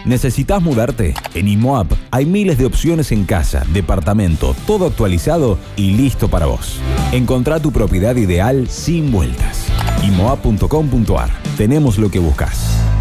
¿Necesitas mudarte? En IMOAP hay miles de opciones en casa, departamento, todo actualizado y listo para vos. Encontrá tu propiedad ideal sin vueltas. IMOAP.com.ar. Tenemos lo que buscas.